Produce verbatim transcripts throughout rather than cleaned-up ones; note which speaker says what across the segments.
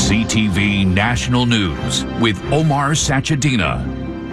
Speaker 1: C T V National News with Omar Sachedina.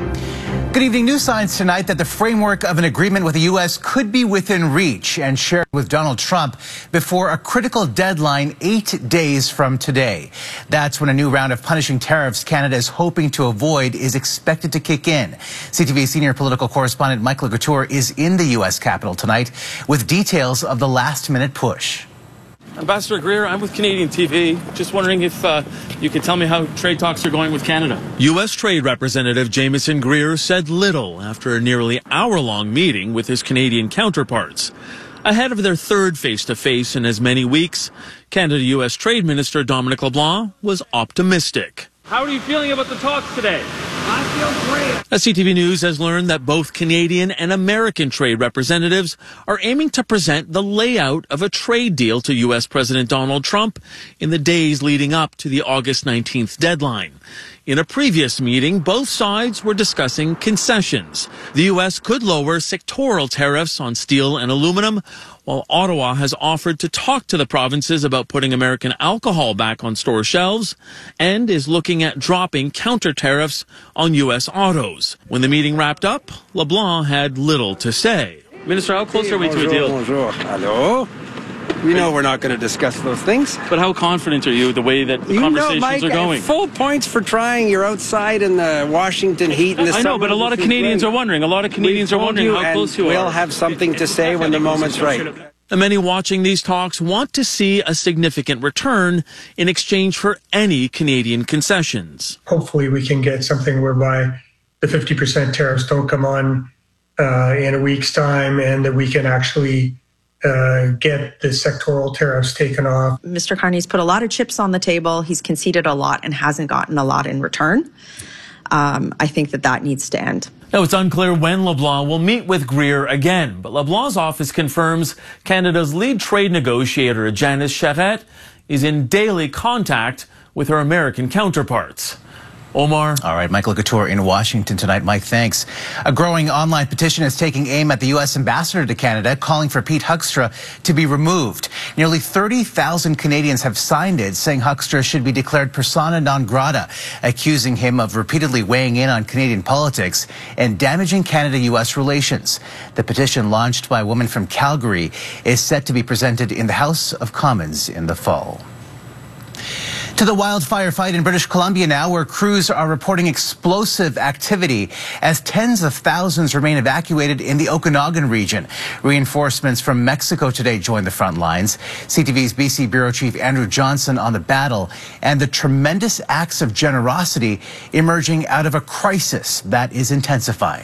Speaker 2: Good evening. New signs tonight that the framework of an agreement with the U S could be within reach and shared with Donald Trump before a critical deadline eight days from today. That's when a new round of punishing tariffs Canada is hoping to avoid is expected to kick in. C T V senior political correspondent Michael Couture is in the U S Capitol tonight with details of the last-minute push.
Speaker 3: Ambassador Greer, I'm with Canadian T V. Just wondering if uh, you could tell me how trade talks are going with Canada.
Speaker 4: U S Trade Representative Jamieson Greer said little after a nearly hour-long meeting with his Canadian counterparts. Ahead of their third face-to-face in as many weeks, Canada-U S Trade Minister Dominic LeBlanc was optimistic.
Speaker 3: How are you feeling about the talks today?
Speaker 5: I feel great.
Speaker 4: As C T V News has learned that both Canadian and American trade representatives are aiming to present the layout of a trade deal to U S President Donald Trump in the days leading up to the August nineteenth deadline. In a previous meeting, both sides were discussing concessions. The U S could lower sectoral tariffs on steel and aluminum, while Ottawa has offered to talk to the provinces about putting American alcohol back on store shelves and is looking at dropping counter tariffs on U S autos. When the meeting wrapped up, LeBlanc had little to say.
Speaker 3: Minister, how close are we to a deal?
Speaker 5: Bonjour. Hello. We know we're not going to discuss those things.
Speaker 3: But how confident are you the way that the
Speaker 5: you
Speaker 3: conversations
Speaker 5: know, Mike,
Speaker 3: are going?
Speaker 5: Full points for trying. You're outside in the Washington heat in the
Speaker 3: I know, but a lot of Canadians are wondering. A lot of Canadians are wondering
Speaker 5: you,
Speaker 3: how close you
Speaker 5: we'll
Speaker 3: are.
Speaker 5: We'll have something to say when the moment's right.
Speaker 4: And many watching these talks want to see a significant return in exchange for any Canadian concessions.
Speaker 6: Hopefully we can get something whereby the fifty percent tariffs don't come on uh, in a week's time and that we can actually uh, get the sectoral tariffs taken off.
Speaker 7: Mister Carney's put a lot of chips on the table. He's conceded a lot and hasn't gotten a lot in return. Um, I think that that needs to end.
Speaker 4: Now, it's unclear when LeBlanc will meet with Greer again, but LeBlanc's office confirms Canada's lead trade negotiator, Janice Charette, is in daily contact with her American counterparts. Omar.
Speaker 2: All right, Michael Couture in Washington tonight. Mike, thanks. A growing online petition is taking aim at the U S ambassador to Canada, calling for Pete Huckstra to be removed. Nearly thirty thousand Canadians have signed it, saying Huckstra should be declared persona non grata, accusing him of repeatedly weighing in on Canadian politics and damaging Canada-U S relations. The petition, launched by a woman from Calgary, is set to be presented in the House of Commons in the fall. To the wildfire fight in British Columbia now, where crews are reporting explosive activity as tens of thousands remain evacuated in the Okanagan region. Reinforcements from Mexico today joined the front lines. C T V's B C Bureau Chief Andrew Johnson on the battle and the tremendous acts of generosity emerging out of a crisis that is intensifying.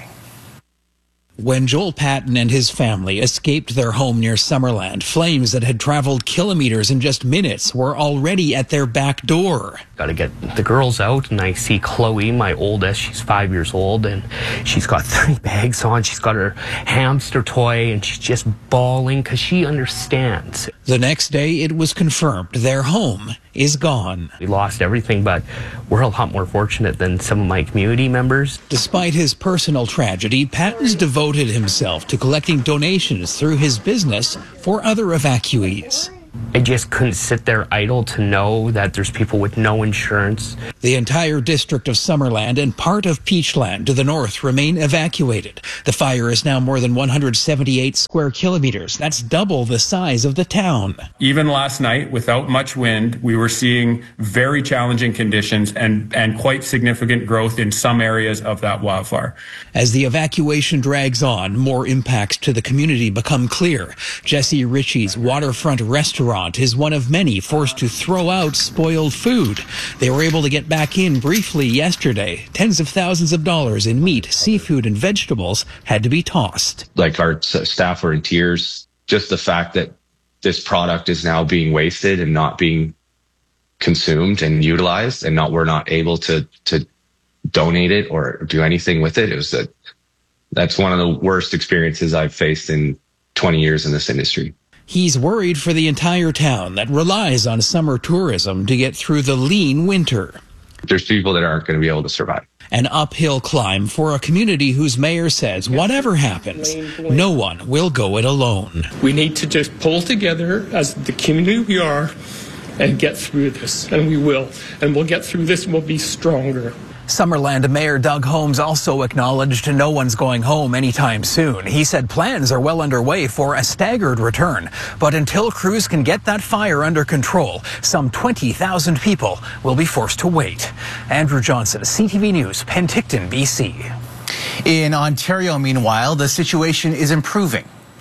Speaker 8: When Joel Patton and his family escaped their home near Summerland, flames that had traveled kilometers in just minutes were already at their back door.
Speaker 9: Got to get the girls out, and I see Chloe, my oldest. She's five years old, and she's got three bags on. She's got her hamster toy, and she's just bawling because she understands.
Speaker 8: The next day, it was confirmed their home is gone.
Speaker 9: We lost everything, but we're a lot more fortunate than some of my community members.
Speaker 8: Despite his personal tragedy, Patton's devoted himself to collecting donations through his business for other evacuees.
Speaker 9: I just couldn't sit there idle to know that there's people with no insurance.
Speaker 8: The entire district of Summerland and part of Peachland to the north remain evacuated. The fire is now more than one hundred seventy-eight square kilometers. That's double the size of the town.
Speaker 10: Even last night, without much wind, we were seeing very challenging conditions and, and quite significant growth in some areas of that wildfire.
Speaker 8: As the evacuation drags on, more impacts to the community become clear. Jesse Ritchie's waterfront restaurant is one of many forced to throw out spoiled food. They were able to get back in briefly yesterday. Tens of thousands of dollars in meat, seafood, and vegetables had to be tossed.
Speaker 11: Like, our staff were in tears. Just the fact that this product is now being wasted and not being consumed and utilized, and not we're not able to to donate it or do anything with it. It was a, that's one of the worst experiences I've faced in twenty years in this industry.
Speaker 8: He's worried for the entire town that relies on summer tourism to get through the lean winter.
Speaker 11: There's people that aren't going to be able to survive.
Speaker 8: An uphill climb for a community whose mayor says whatever happens, no one will go it alone.
Speaker 12: We need to just pull together as the community we are and get through this, and we will. And we'll get through this and we'll be stronger.
Speaker 8: Summerland Mayor Doug Holmes also acknowledged no one's going home anytime soon. He said plans are well underway for a staggered return. But until crews can get that fire under control, some twenty thousand people will be forced to wait. Andrew Johnson, C T V News, Penticton, B C.
Speaker 2: In Ontario, meanwhile, the situation is improving.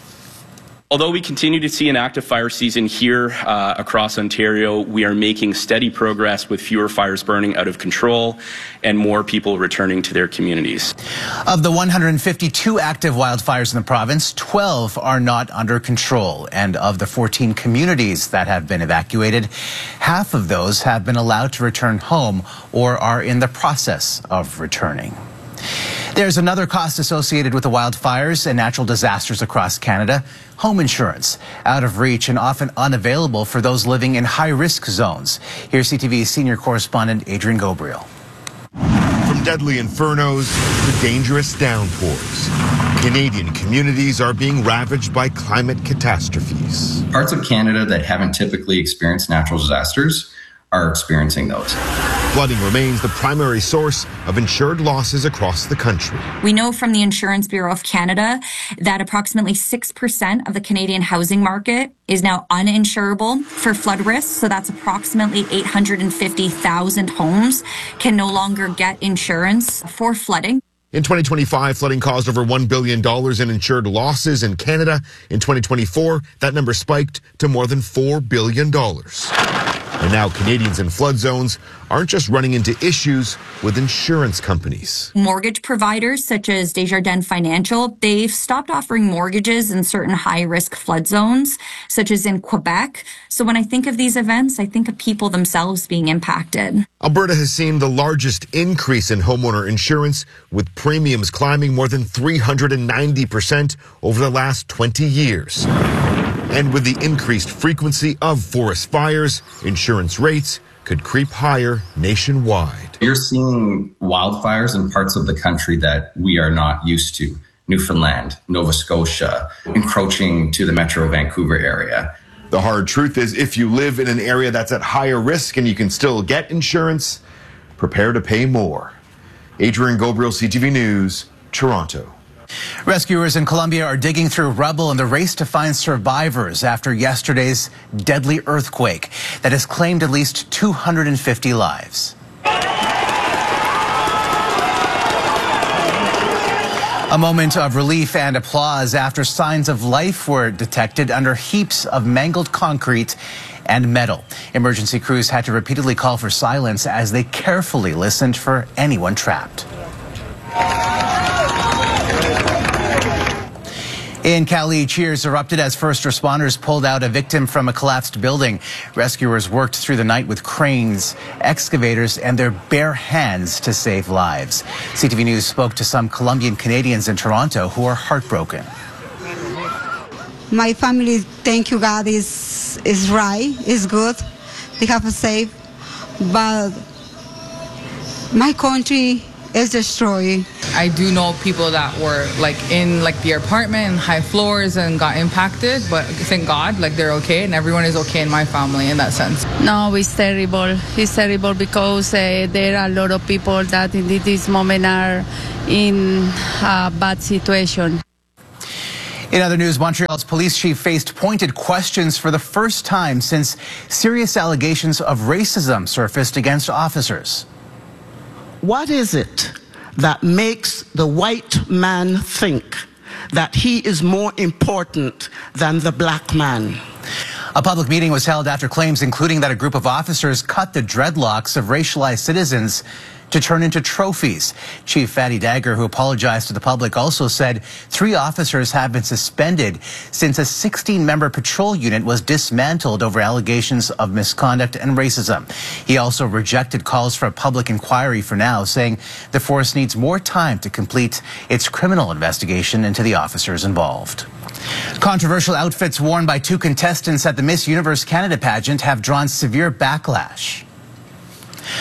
Speaker 13: Although we continue to see an active fire season here uh, across Ontario, we are making steady progress with fewer fires burning out of control and more people returning to their communities.
Speaker 2: Of the one hundred fifty-two active wildfires in the province, twelve are not under control. And of the fourteen communities that have been evacuated, half of those have been allowed to return home or are in the process of returning. There's another cost associated with the wildfires and natural disasters across Canada: home insurance, out of reach and often unavailable for those living in high-risk zones. Here's C T V's senior correspondent Adrian Gobriel.
Speaker 14: From deadly infernos to dangerous downpours, Canadian communities are being ravaged by climate catastrophes.
Speaker 15: Parts of Canada that haven't typically experienced natural disasters are experiencing those.
Speaker 14: Flooding remains the primary source of insured losses across the country.
Speaker 16: We know from the Insurance Bureau of Canada that approximately six percent of the Canadian housing market is now uninsurable for flood risk. So that's approximately eight hundred fifty thousand homes can no longer get insurance for flooding.
Speaker 14: In twenty twenty-five, flooding caused over one billion dollars in insured losses in Canada. In twenty twenty-four, that number spiked to more than four billion dollars. And now Canadians in flood zones aren't just running into issues with insurance companies.
Speaker 16: Mortgage providers such as Desjardins Financial, they've stopped offering mortgages in certain high-risk flood zones, such as in Quebec. So when I think of these events, I think of people themselves being impacted.
Speaker 14: Alberta has seen the largest increase in homeowner insurance, with premiums climbing more than three hundred ninety percent over the last twenty years. And with the increased frequency of forest fires, insurance rates could creep higher nationwide.
Speaker 15: You're seeing wildfires in parts of the country that we are not used to. Newfoundland, Nova Scotia, encroaching to the Metro Vancouver area.
Speaker 14: The hard truth is, if you live in an area that's at higher risk and you can still get insurance, prepare to pay more. Adrian Gobriel, C T V News, Toronto.
Speaker 2: Rescuers in Colombia are digging through rubble in the race to find survivors after yesterday's deadly earthquake that has claimed at least two hundred fifty lives. A moment of relief and applause after signs of life were detected under heaps of mangled concrete and metal. Emergency crews had to repeatedly call for silence as they carefully listened for anyone trapped. In Cali, cheers erupted as first responders pulled out a victim from a collapsed building. Rescuers worked through the night with cranes, excavators, and their bare hands to save lives. C T V News spoke to some Colombian Canadians in Toronto who are heartbroken.
Speaker 17: My family, thank you God, is, is right, is good. They have a safe, but my country is destroyed.
Speaker 18: I do know people that were like in like the apartment and high floors and got impacted, but thank God like they're okay and everyone is okay in my family in that sense.
Speaker 19: No, it's terrible. It's terrible because uh, there are a lot of people that in this moment are in a bad situation.
Speaker 2: In other news, Montreal's police chief faced pointed questions for the first time since serious allegations of racism surfaced against officers.
Speaker 20: What is it that makes the white man think that he is more important than the black man?
Speaker 2: A public meeting was held after claims including that a group of officers cut the dreadlocks of racialized citizens to turn into trophies. Chief Fatty Dagger, who apologized to the public, also said three officers have been suspended since a sixteen member patrol unit was dismantled over allegations of misconduct and racism. He also rejected calls for a public inquiry for now, saying the force needs more time to complete its criminal investigation into the officers involved. Controversial outfits worn by two contestants at the Miss Universe Canada pageant have drawn severe backlash.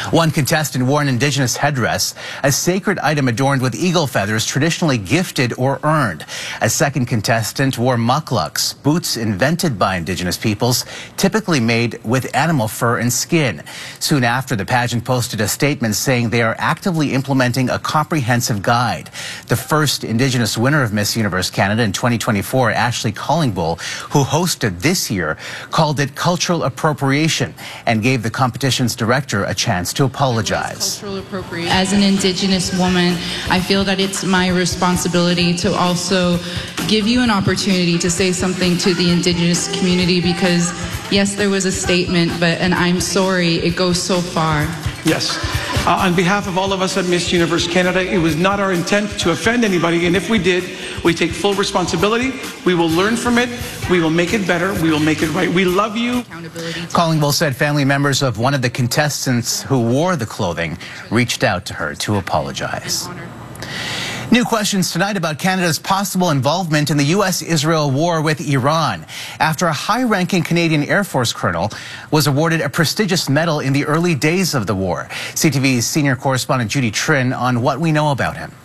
Speaker 2: One contestant wore an indigenous headdress, a sacred item adorned with eagle feathers traditionally gifted or earned. A second contestant wore mukluks, boots invented by indigenous peoples, typically made with animal fur and skin. Soon after, the pageant posted a statement saying they are actively implementing a comprehensive guide. The first indigenous winner of Miss Universe Canada in twenty twenty-four, Ashley Collingbull, who hosted this year, called it cultural appropriation and gave the competition's director a chance to apologize.
Speaker 21: As an Indigenous woman, I feel that it's my responsibility to also give you an opportunity to say something to the Indigenous community, because yes, there was a statement, but and I'm sorry, it goes so far.
Speaker 22: Yes. Uh, on behalf of all of us at Miss Universe Canada, it was not our intent to offend anybody, and if we did, we take full responsibility. We will learn from it. We will make it better. We will make it right. We love you.
Speaker 2: Collingbull said family members of one of the contestants who wore the clothing reached out to her to apologize. New questions tonight about Canada's possible involvement in the U S Israel war with Iran after a high-ranking Canadian Air Force colonel was awarded a prestigious medal in the early days of the war. C T V's senior correspondent Judy Trin on what we know about him.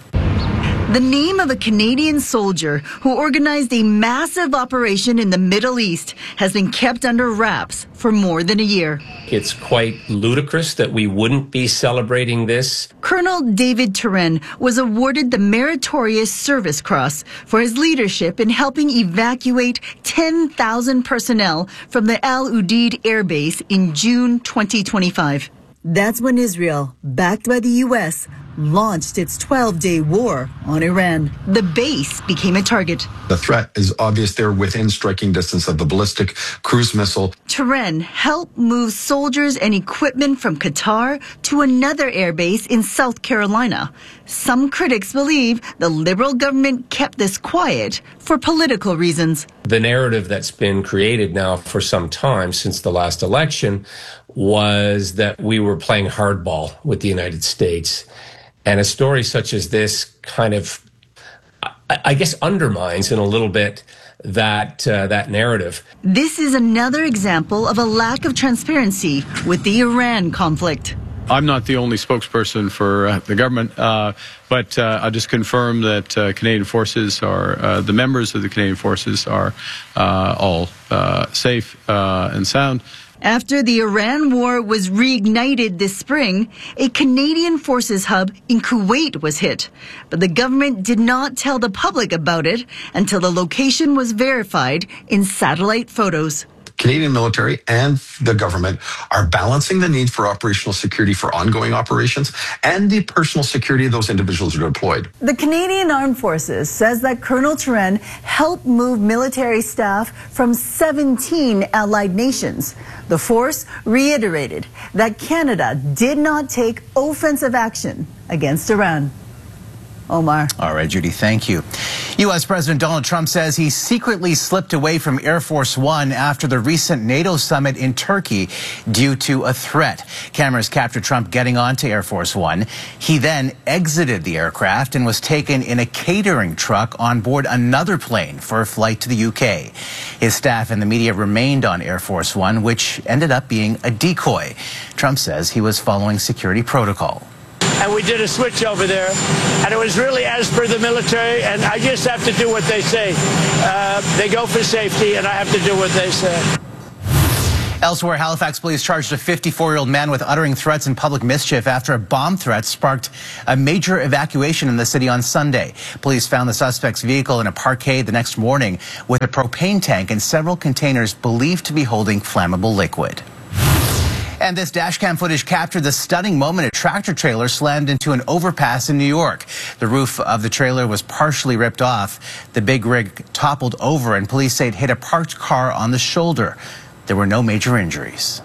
Speaker 23: The name of a Canadian soldier who organized a massive operation in the Middle East has been kept under wraps for more than a year.
Speaker 24: It's quite ludicrous that we wouldn't be celebrating this.
Speaker 23: Colonel David Turin was awarded the Meritorious Service Cross for his leadership in helping evacuate ten thousand personnel from the Al Udeid Air Base in June twenty twenty-five. That's when Israel, backed by the U S, launched its twelve-day war on Iran. The base became a target.
Speaker 25: The threat is obvious. They're within striking distance of the ballistic cruise missile.
Speaker 23: Turin helped move soldiers and equipment from Qatar to another airbase in South Carolina. Some critics believe the Liberal government kept this quiet for political reasons.
Speaker 24: The narrative that's been created now for some time since the last election was that we were playing hardball with the United States. And a story such as this kind of, I, I guess, undermines in a little bit that uh, that narrative.
Speaker 23: This is another example of a lack of transparency with the Iran conflict.
Speaker 26: I'm not the only spokesperson for uh, the government, uh, but uh, I'll just confirm that uh, Canadian forces are, uh, the members of the Canadian forces are uh, all uh, safe uh, and sound.
Speaker 23: After the Iran war was reignited this spring, a Canadian forces hub in Kuwait was hit. But the government did not tell the public about it until the location was verified in satellite photos.
Speaker 25: Canadian military and the government are balancing the need for operational security for ongoing operations and the personal security of those individuals who are deployed.
Speaker 23: The Canadian Armed Forces says that Colonel Turin helped move military staff from seventeen allied nations. The force reiterated that Canada did not take offensive action against Iran. Omar.
Speaker 2: All right, Judy, thank you. U S President Donald Trump says he secretly slipped away from Air Force One after the recent NATO summit in Turkey due to a threat. Cameras captured Trump getting onto Air Force One. He then exited the aircraft and was taken in a catering truck on board another plane for a flight to the U K. His staff and the media remained on Air Force One, which ended up being a decoy. Trump says he was following security protocol.
Speaker 27: And we did a switch over there, and it was really as per the military, and I just have to do what they say. Uh, they go for safety, and I have to do what they say.
Speaker 2: Elsewhere, Halifax police charged a fifty-four-year-old man with uttering threats and public mischief after a bomb threat sparked a major evacuation in the city on Sunday. Police found the suspect's vehicle in a parkade the next morning with a propane tank and several containers believed to be holding flammable liquid. And this dashcam footage captured the stunning moment a tractor trailer slammed into an overpass in New York. The roof of the trailer was partially ripped off. The big rig toppled over, and police say it hit a parked car on the shoulder. There were no major injuries.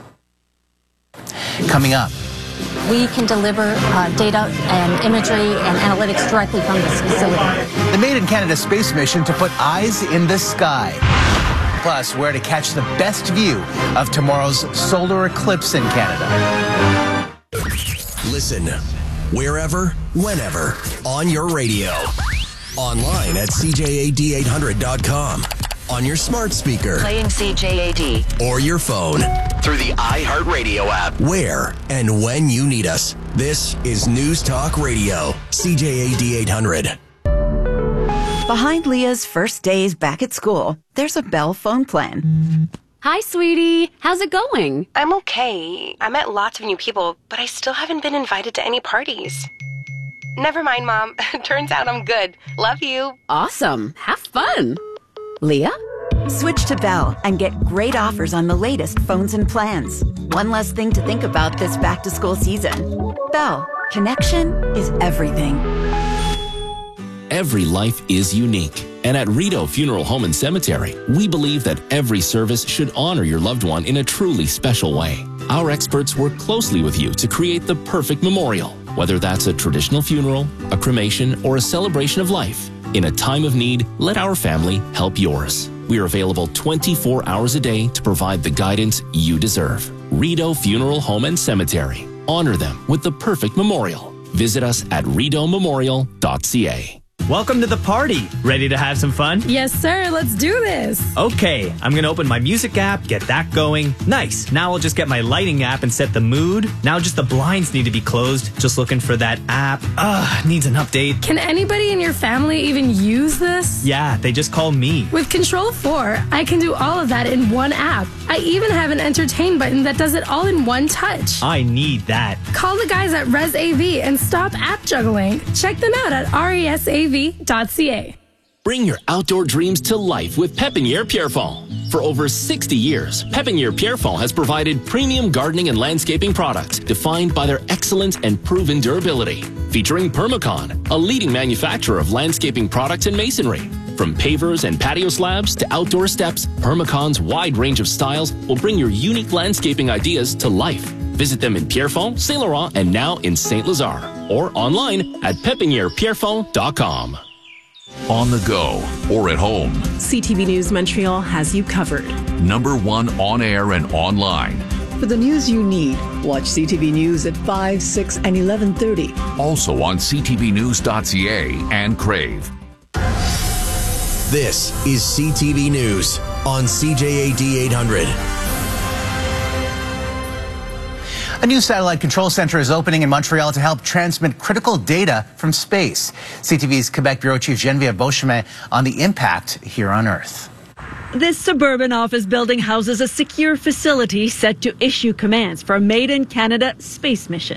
Speaker 2: Coming up.
Speaker 28: We can deliver uh, data and imagery and analytics directly from this facility.
Speaker 2: The Made in Canada space mission to put eyes in the sky. Plus, where to catch the best view of tomorrow's solar eclipse in Canada.
Speaker 29: Listen, wherever, whenever, on your radio. Online at C J A D eight hundred dot com. On your smart speaker.
Speaker 28: Playing C J A D.
Speaker 29: Or your phone. through the iHeartRadio app. Where and when you need us. This is News Talk Radio, C J A D eight hundred.
Speaker 1: Behind Leah's first days back at school, there's a Bell phone plan.
Speaker 3: Hi, sweetie. How's it going?
Speaker 4: I'm okay. I met lots of new people, but I still haven't been invited to any parties. Never mind, Mom. Turns out I'm good. Love you.
Speaker 3: Awesome. Have fun. Leah?
Speaker 1: Switch to Bell and get great offers on the latest phones and plans. One less thing to think about this back-to-school season. Bell. Connection is everything.
Speaker 5: Every life is unique. And at Rideau Funeral Home and Cemetery, we believe that every service should honor your loved one in a truly special way. Our experts work closely with you to create the perfect memorial, whether that's a traditional funeral, a cremation, or a celebration of life. In a time of need, let our family help yours. We are available twenty-four hours a day to provide the guidance you deserve. Rideau Funeral Home and Cemetery. Honor them with the perfect memorial. Visit us at rideau memorial dot c a.
Speaker 6: Welcome to the party. Ready to have some fun?
Speaker 7: Yes, sir. Let's do this.
Speaker 6: Okay, I'm going to open my music app, get that going. Nice. Now I'll just get my lighting app and set the mood. Now just the blinds need to be closed. Just looking for that app. Ugh, needs an update.
Speaker 7: Can anybody in your family even use this?
Speaker 6: Yeah, they just call me.
Speaker 7: With Control four, I can do all of that in one app. I even have an entertain button that does it all in one touch.
Speaker 6: I need that.
Speaker 7: Call the guys at Res A V and stop app juggling. Check them out at resav dot c a.
Speaker 5: Bring your outdoor dreams to life with Pépinière Pierrefonds. For over sixty years, Pépinière Pierrefonds has provided premium gardening and landscaping products defined by their excellence and proven durability. Featuring Permacon, a leading manufacturer of landscaping products and masonry. From pavers and patio slabs to outdoor steps, Permacon's wide range of styles will bring your unique landscaping ideas to life. Visit them in Pierrefonds, Saint Laurent, and now in Saint Lazare, or online at pépinière pierrefonds dot com.
Speaker 9: On the go or at home,
Speaker 10: C T V News Montreal has you covered.
Speaker 9: Number one on air and online.
Speaker 23: For the news you need, watch C T V News at five, six, and eleven thirty.
Speaker 9: Also on c t v news dot c a and Crave.
Speaker 29: This is C T V News on C J A D eight hundred.
Speaker 2: A new satellite control center is opening in Montreal to help transmit critical data from space. C T V's Quebec Bureau Chief Geneviève Beauchemin on the impact here on Earth.
Speaker 11: This suburban office building houses a secure facility set to issue commands for a Made in Canada space mission.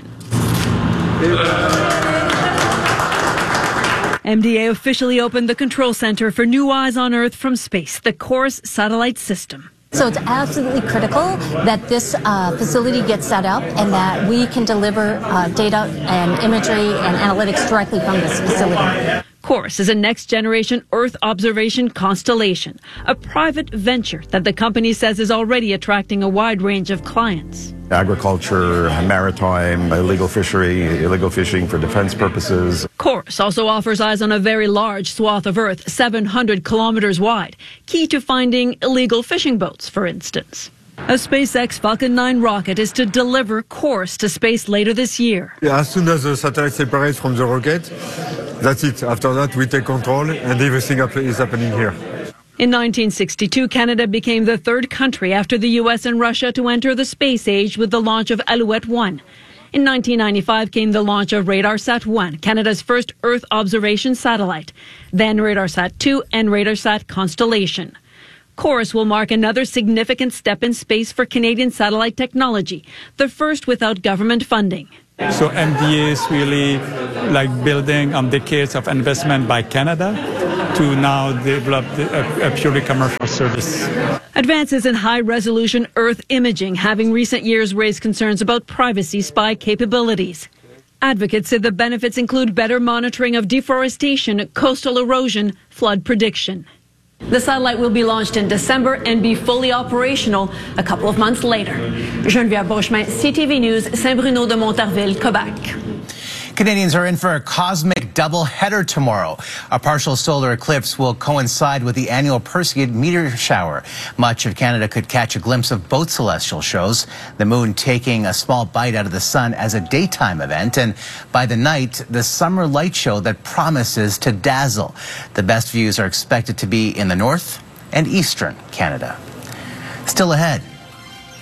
Speaker 11: M D A officially opened the control center for New Eyes on Earth from space, the CHORUS satellite system.
Speaker 28: So it's absolutely critical that this uh, facility gets set up and that we can deliver uh, data and imagery and analytics directly from this facility.
Speaker 11: CHORUS is a next-generation Earth observation constellation, a private venture that the company says is already attracting a wide range of clients.
Speaker 30: Agriculture, maritime, illegal fishery, illegal fishing for defense purposes.
Speaker 11: CHORUS also offers eyes on a very large swath of Earth, seven hundred kilometers wide, key to finding illegal fishing boats, for instance. A SpaceX Falcon nine rocket is to deliver CHORUS to space later this year.
Speaker 31: As soon as the satellite separates from the rocket, that's it. After that, we take control and everything is happening here.
Speaker 11: In nineteen sixty-two, Canada became the third country after the U S and Russia to enter the space age with the launch of Alouette one. In nineteen ninety-five came the launch of RadarSat one, Canada's first Earth observation satellite, then RadarSat two and RadarSat Constellation. CHORUS will mark another significant step in space for Canadian satellite technology, the first without government funding.
Speaker 32: So M D A is really like building on decades of investment by Canada to now develop a, a purely commercial service.
Speaker 11: Advances in high-resolution Earth imaging have in recent years raised concerns about privacy spy capabilities. Advocates say the benefits include better monitoring of deforestation, coastal erosion, flood prediction. The satellite will be launched in December and be fully operational a couple of months later. Geneviève Beauchemin, C T V News, Saint-Bruno de Montarville, Quebec.
Speaker 2: Canadians are in for a cosmic double-header tomorrow. A partial solar eclipse will coincide with the annual Perseid meteor shower. Much of Canada could catch a glimpse of both celestial shows, the moon taking a small bite out of the sun as a daytime event, and by the night, the summer light show that promises to dazzle. The best views are expected to be in the north and eastern Canada. Still ahead,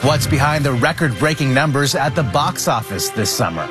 Speaker 2: What's behind the record-breaking numbers at the box office this summer?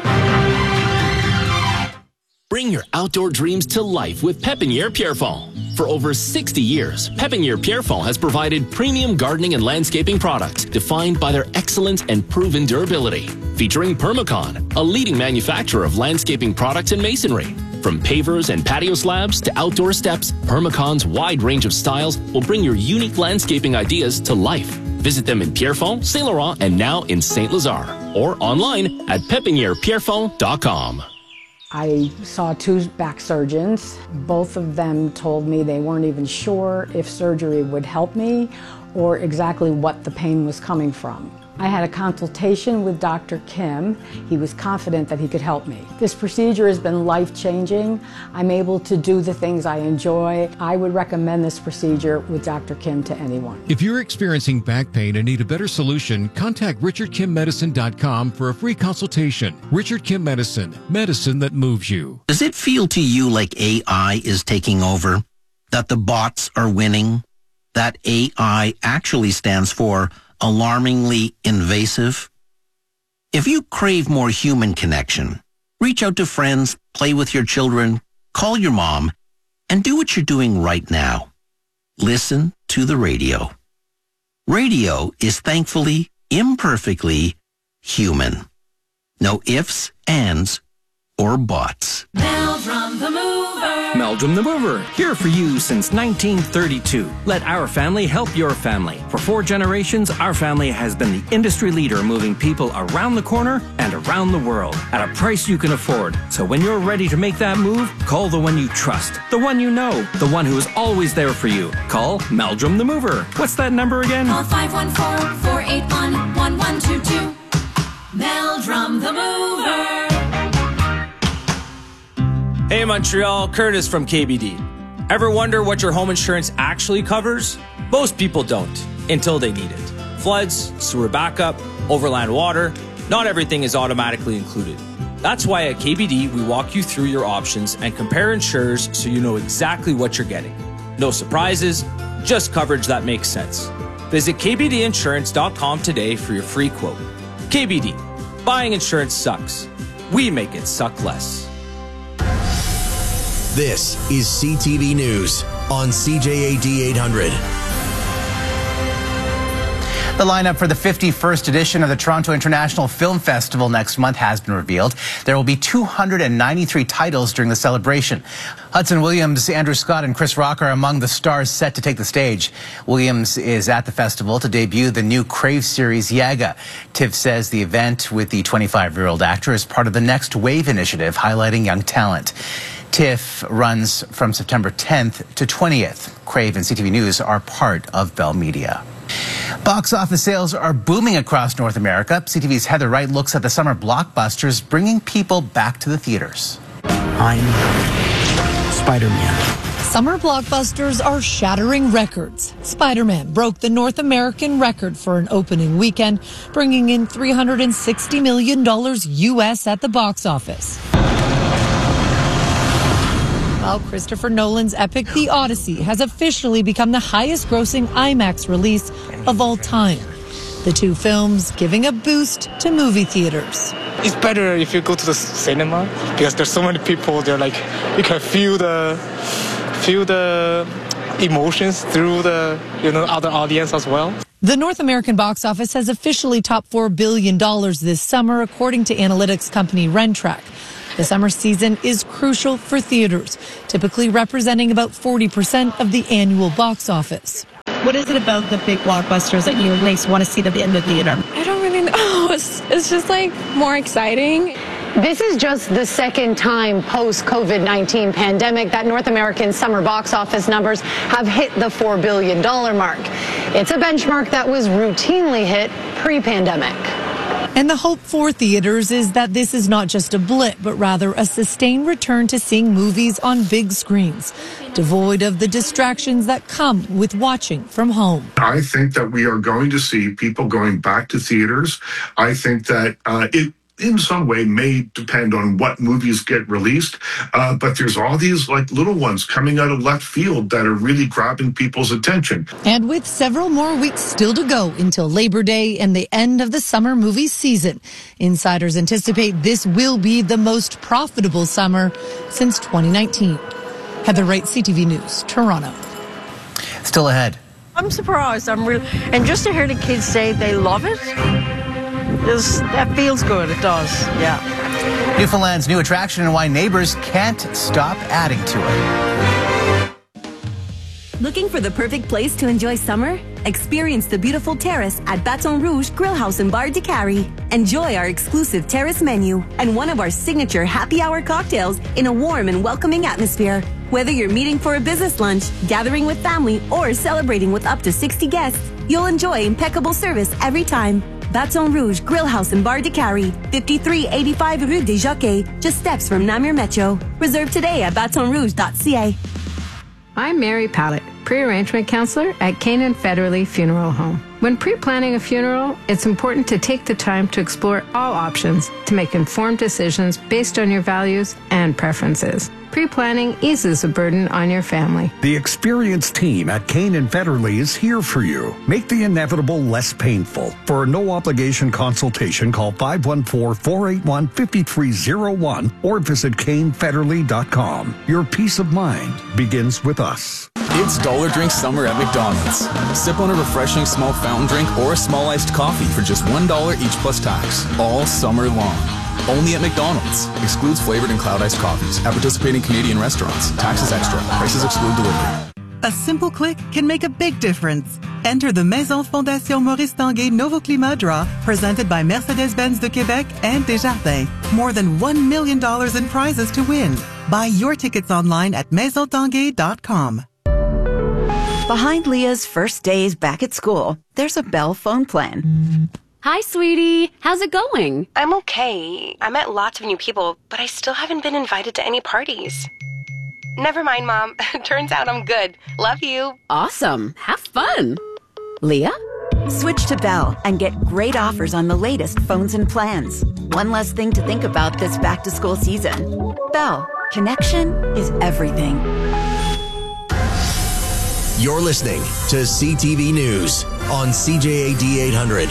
Speaker 5: Bring your outdoor dreams to life with Pépinière Pierrefonds. For over sixty years, Pépinière Pierrefonds has provided premium gardening and landscaping products defined by their excellence and proven durability. Featuring Permacon, a leading manufacturer of landscaping products and masonry. From pavers and patio slabs to outdoor steps, Permacon's wide range of styles will bring your unique landscaping ideas to life. Visit them in Pierrefonds, Saint Laurent, and now in Saint Lazare, or online at pepiniere pierrefonds dot com.
Speaker 8: I saw two back surgeons. Both of them told me they weren't even sure if surgery would help me or exactly what the pain was coming from. I had a consultation with Doctor Kim. He was confident that he could help me. This procedure has been life-changing. I'm able to do the things I enjoy. I would recommend this procedure with Doctor Kim to anyone.
Speaker 12: If you're experiencing back pain and need a better solution, contact richard kim medicine dot com for a free consultation. Richard Kim Medicine, medicine that moves you.
Speaker 13: Does it feel to you like A I is taking over? That the bots are winning? That A I actually stands for alarmingly invasive? If you crave more human connection, reach out to friends, play with your children, call your mom, and do what you're doing right now. Listen to the radio. Radio is thankfully, imperfectly human. No ifs, ands, or buts.
Speaker 14: Meldrum the Mover.
Speaker 15: Meldrum the Mover, here for you since nineteen thirty-two. Let our family help your family. For four generations, our family has been the industry leader moving people around the corner and around the world at a price you can afford. So when you're ready to make that move, call the one you trust, the one you know, the one who is always there for you. Call Meldrum the Mover. What's that number again?
Speaker 14: Call five one four, four eight one, one one two two. Meldrum the Mover.
Speaker 16: Hey Montreal, Curtis from K B D. Ever wonder what your home insurance actually covers? Most people don't, until they need it. Floods, sewer backup, overland water, not everything is automatically included. That's why at K B D, we walk you through your options and compare insurers so you know exactly what you're getting. No surprises, just coverage that makes sense. Visit k b d insurance dot com today for your free quote. K B D, buying insurance sucks. We make it suck less.
Speaker 29: This is C T V News on C J A D eight hundred.
Speaker 2: The lineup for the fifty-first edition of the Toronto International Film Festival next month has been revealed. There will be two hundred ninety-three titles during the celebration. Hudson Williams, Andrew Scott, and Chris Rock are among the stars set to take the stage. Williams is at the festival to debut the new Crave series, Yaga. TIFF says the event with the twenty-five-year-old actor is part of the Next Wave initiative highlighting young talent. TIFF runs from September tenth to twentieth. Crave and C T V News are part of Bell Media. Box office sales are booming across North America. C T V's Heather Wright looks at the summer blockbusters bringing people back to the theaters.
Speaker 17: I'm Spider-Man.
Speaker 18: Summer blockbusters are shattering records. Spider-Man broke the North American record for an opening weekend, bringing in three hundred sixty million dollars U S at the box office. While Christopher Nolan's epic The Odyssey has officially become the highest-grossing IMAX release of all time. The two films giving a boost to movie theaters.
Speaker 19: It's better if you go to the cinema because there's so many people. They're like, you can feel the feel the emotions through the you know other audience as well.
Speaker 18: The North American box office has officially topped four billion dollars this summer, according to analytics company Rentrack. The summer season is crucial for theaters, typically representing about forty percent of the annual box office.
Speaker 20: What is it about the big blockbusters that you makes want to see them in the theater?
Speaker 21: I don't really know. It's, it's just like more exciting.
Speaker 22: This is just the second time post-COVID nineteen pandemic that North American summer box office numbers have hit the four billion dollars mark. It's a benchmark that was routinely hit pre-pandemic.
Speaker 18: And the hope for theaters is that this is not just a blip, but rather a sustained return to seeing movies on big screens, devoid of the distractions that come with watching from home.
Speaker 33: I think that we are going to see people going back to theaters. I think that uh, it
Speaker 1: in some way may depend on what movies get released, uh, but there's all these like little ones coming out of left field that are really grabbing people's attention.
Speaker 18: And with several more weeks still to go until Labor Day and the end of the summer movie season, insiders anticipate this will be the most profitable summer since twenty nineteen. Heather Wright, C T V News, Toronto.
Speaker 2: Still ahead.
Speaker 3: I'm surprised. I'm really, and just to hear the kids say they love it, is that feels good. It does. Yeah.
Speaker 2: Newfoundland's new attraction and why neighbors can't stop adding to it.
Speaker 4: Looking for the perfect place to enjoy summer? Experience the beautiful terrace at Baton Rouge Grill House and Bar de Carrie. Enjoy our exclusive terrace menu and one of our signature happy hour cocktails in a warm and welcoming atmosphere. Whether you're meeting for a business lunch, gathering with family, or celebrating with up to sixty guests, you'll enjoy impeccable service every time. Baton Rouge Grill House and Bar de Carrie, fifty-three eighty-five Rue des Jockeys, just steps from Namur Metro. Reserve today at baton rouge dot c a.
Speaker 6: I'm Mary Pallett, pre-arrangement counselor at Canaan Federally Funeral Home. When pre-planning a funeral, it's important to take the time to explore all options to make informed decisions based on your values and preferences. Pre-planning eases the burden on your family.
Speaker 7: The experienced team at Canaan Federally is here for you. Make the inevitable less painful. For a no-obligation consultation, call five one four, four eight one, five three zero one or visit cane federally dot com. Your peace of mind begins with us.
Speaker 10: It's Dollar Drink Summer at McDonald's. Sip on a refreshing small fountain drink or a small iced coffee for just one dollar each plus tax, all summer long. Only at McDonald's. Excludes flavored and cloud iced coffees at participating Canadian restaurants. Taxes extra. Prices exclude delivery.
Speaker 17: A simple click can make a big difference. Enter the Maison Fondation Maurice Tanguay Novo Climat Draw, presented by Mercedes-Benz de Quebec and Desjardins. More than one million dollars in prizes to win. Buy your tickets online at maison tanguay dot com.
Speaker 23: Behind Leah's first days back at school, there's a Bell phone plan.
Speaker 24: Hi, sweetie. How's it going?
Speaker 25: I'm okay. I met lots of new people, but I still haven't been invited to any parties. Never mind, Mom. Turns out I'm good. Love you.
Speaker 24: Awesome. Have fun. Leah?
Speaker 23: Switch to Bell and get great offers on the latest phones and plans. One less thing to think about this back-to-school season. Bell. Connection is everything.
Speaker 29: You're listening to C T V News on C J A D eight hundred.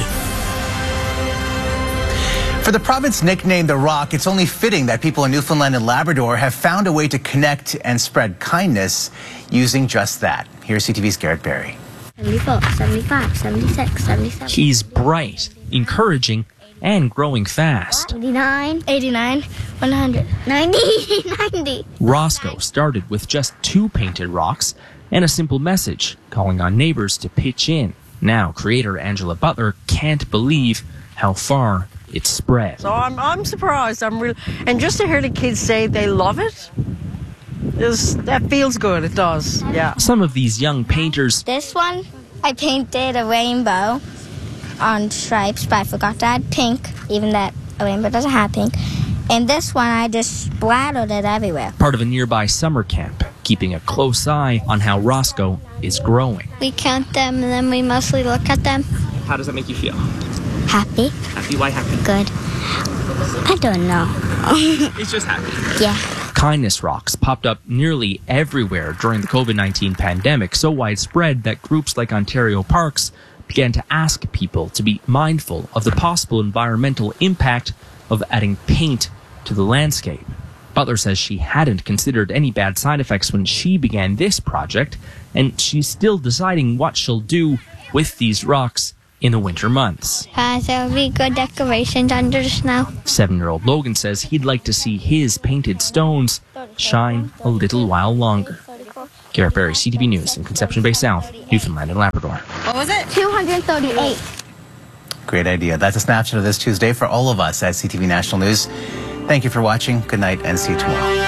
Speaker 2: For the province nicknamed The Rock, it's only fitting that people in Newfoundland and Labrador have found a way to connect and spread kindness using just that. Here's C T V's Garrett Berry.
Speaker 26: seventy-four, seventy-five, seventy-six, seventy-seven.
Speaker 27: He's bright, encouraging, and growing fast.
Speaker 26: eighty-nine, eighty-nine, one hundred, ninety, ninety.
Speaker 27: Roscoe started with just two painted rocks and a simple message calling on neighbors to pitch in. Now, creator Angela Butler can't believe how far it's spread.
Speaker 3: So I'm I'm surprised. I'm real, and just to hear the kids say they love it, is that feels good. It does. Yeah.
Speaker 27: Some of these young painters.
Speaker 26: This one, I painted a rainbow on stripes, but I forgot to add pink, even that a rainbow doesn't have pink. And this one, I just splattered it everywhere.
Speaker 27: Part of a nearby summer camp, keeping a close eye on how Roscoe is growing.
Speaker 26: We count them, and then we mostly look at them.
Speaker 27: How does that make you feel?
Speaker 26: Happy.
Speaker 27: Happy? Why happy?
Speaker 26: Good. I don't know.
Speaker 27: He's just happy.
Speaker 26: Yeah.
Speaker 27: Kindness rocks popped up nearly everywhere during the COVID nineteen pandemic, so widespread that groups like Ontario Parks began to ask people to be mindful of the possible environmental impact of adding paint to the landscape. Butler says she hadn't considered any bad side effects when she began this project, and she's still deciding what she'll do with these rocks in the winter months.
Speaker 26: Uh, there will be good decorations under the snow.
Speaker 27: Seven-year-old Logan says he'd like to see his painted stones shine a little while longer. Garrett Berry, C T V News in Conception Bay South, Newfoundland and Labrador.
Speaker 26: What was it? two hundred thirty-eight.
Speaker 2: Great idea. That's a snapshot of this Tuesday for all of us at C T V National News. Thank you for watching. Good night and see you tomorrow.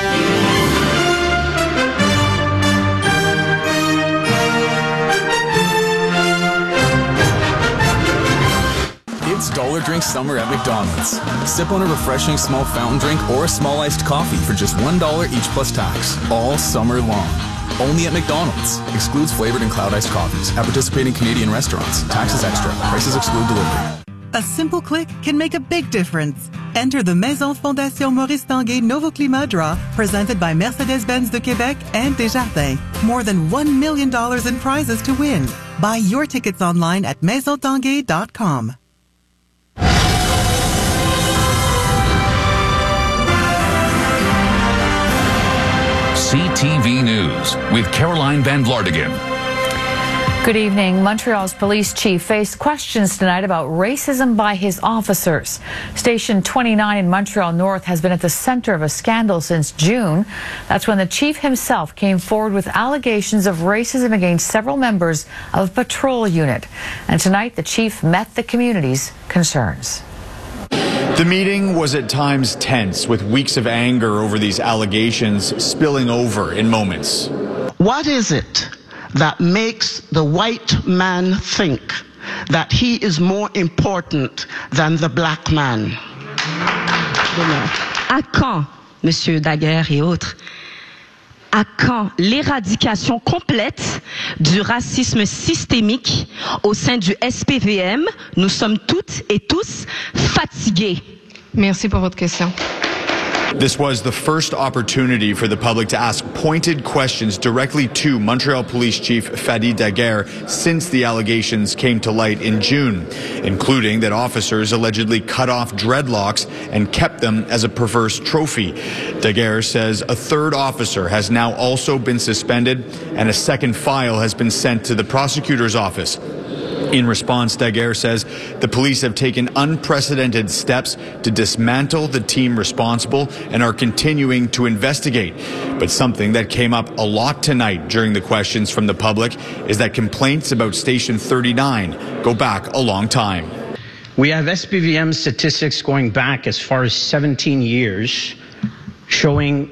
Speaker 10: It's Dollar Drink Summer at McDonald's. Sip on a refreshing small fountain drink or a small iced coffee for just one dollar each plus tax, all summer long. Only at McDonald's. Excludes flavored and cloud iced coffees at participating Canadian restaurants. Taxes extra. Prices exclude delivery.
Speaker 17: A simple click can make a big difference. Enter the Maison Fondation Maurice Tanguay Nouveau Climat Draw, presented by Mercedes-Benz de Québec and Desjardins. More than one million dollars in prizes to win. Buy your tickets online at maison tanguay dot com.
Speaker 5: C T V News with Caroline Van Vlartigan.
Speaker 8: Good evening. Montreal's police chief faced questions tonight about racism by his officers. Station twenty-nine in Montreal North has been at the center of a scandal since June. That's when the chief himself came forward with allegations of racism against several members of a patrol unit. And tonight, the chief met the community's concerns.
Speaker 9: The meeting was at times tense, with weeks of anger over these allegations spilling over in moments.
Speaker 11: What is it that makes the white man think that he is more important than the black man?
Speaker 12: À quand, Monsieur Daguerre et autres, à quand l'éradication complète du racisme systémique au sein du S P V M? Nous sommes toutes et tous fatigués.
Speaker 6: Merci pour votre question.
Speaker 9: This was the first opportunity for the public to ask pointed questions directly to Montreal Police Chief Fadi Daguerre since the allegations came to light in June, including that officers allegedly cut off dreadlocks and kept them as a perverse trophy. Daguerre says a third officer has now also been suspended and a second file has been sent to the prosecutor's office. In response, Daguerre says the police have taken unprecedented steps to dismantle the team responsible and are continuing to investigate. But something that came up a lot tonight during the questions from the public is that complaints about Station thirty-nine go back a long time.
Speaker 13: We have S P V M statistics going back as far as seventeen years showing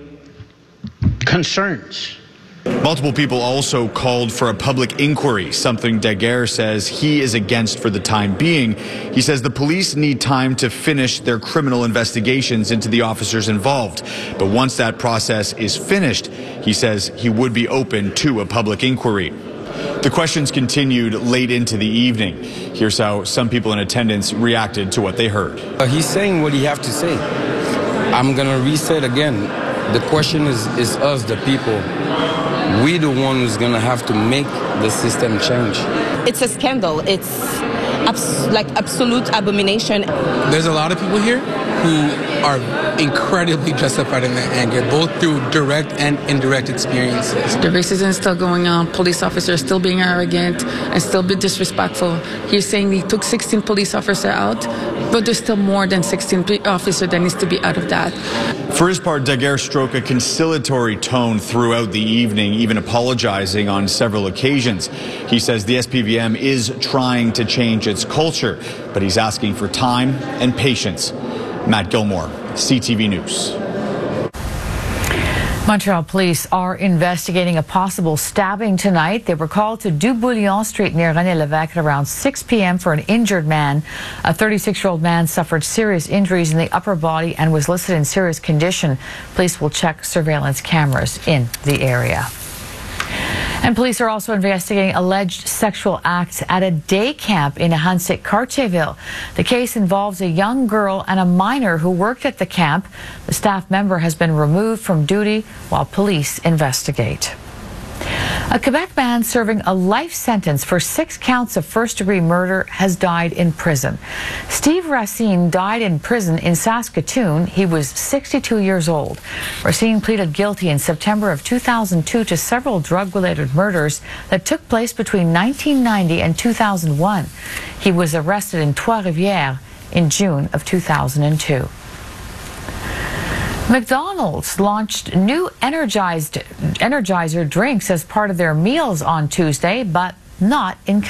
Speaker 13: concerns.
Speaker 9: Multiple people also called for a public inquiry, something Daguerre says he is against for the time being. He says the police need time to finish their criminal investigations into the officers involved. But once that process is finished, he says he would be open to a public inquiry. The questions continued late into the evening. Here's how some people in attendance reacted to what they heard.
Speaker 14: Uh, he's saying what he have to say. I'm going to reset again. The question is, is us, the people. We the one who's going to have to make the system change.
Speaker 15: It's a scandal. It's abs- like absolute abomination.
Speaker 28: There's a lot of people here who are incredibly justified in their anger, both through direct and indirect experiences.
Speaker 30: The racism is still going on. Police officers still being arrogant and still be disrespectful. He's saying he took sixteen police officers out, but there's still more than sixteen officers that needs to be out of that.
Speaker 9: For his part, Daguerre struck a conciliatory tone throughout the evening, even apologizing on several occasions. He says the S P V M is trying to change its culture, but he's asking for time and patience. Matt Gilmore, C T V News.
Speaker 8: Montreal police are investigating a possible stabbing tonight. They were called to Du Bouillon Street near René Lévesque at around six p m for an injured man. A thirty-six-year-old man suffered serious injuries in the upper body and was listed in serious condition. Police will check surveillance cameras in the area. And police are also investigating alleged sexual acts at a day camp in Ahuntsic, Cartierville. The case involves a young girl and a minor who worked at the camp. The staff member has been removed from duty while police investigate. A Quebec man serving a life sentence for six counts of first-degree murder has died in prison. Steve Racine died in prison in Saskatoon. He was sixty-two years old. Racine pleaded guilty in September of two thousand two to several drug-related murders that took place between nineteen ninety and two thousand one. He was arrested in Trois-Rivières in June of two thousand two. McDonald's launched new energized Energizer drinks as part of their meals on Tuesday, but not in